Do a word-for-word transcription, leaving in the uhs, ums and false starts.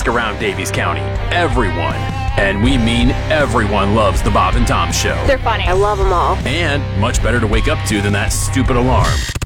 ask around Davies County. Everyone, and we mean everyone, loves the Bob and Tom Show. They're funny. I love them all. And much better to wake up to than that stupid alarm.